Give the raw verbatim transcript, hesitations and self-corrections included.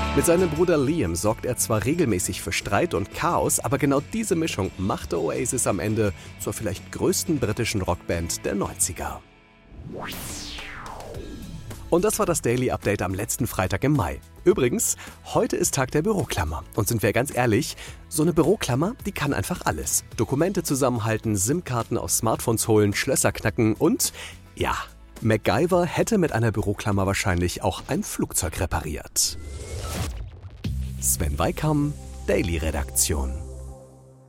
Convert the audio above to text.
Mit seinem Bruder Liam sorgt er zwar regelmäßig für Streit und Chaos, aber genau diese Mischung machte Oasis am Ende zur vielleicht größten britischen Rockband der neunziger. Und das war das Daily Update am letzten Freitag im Mai. Übrigens, heute ist Tag der Büroklammer. Und sind wir ganz ehrlich, so eine Büroklammer, die kann einfach alles. Dokumente zusammenhalten, SIM-Karten aus Smartphones holen, Schlösser knacken und, ja, MacGyver hätte mit einer Büroklammer wahrscheinlich auch ein Flugzeug repariert. Sven Weikam, Daily Redaktion.